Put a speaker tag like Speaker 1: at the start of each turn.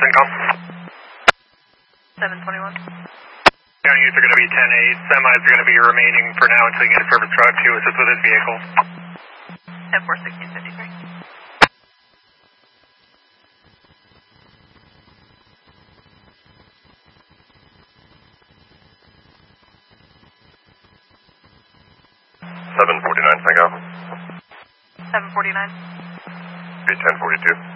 Speaker 1: Income.
Speaker 2: 721.
Speaker 1: County units are going to be 10-8. Semis are going to be remaining for now until you get a service truck to assist with his vehicle.
Speaker 2: 10-4-16-53.
Speaker 3: $749, Tango.
Speaker 2: 749.
Speaker 3: Be 1042.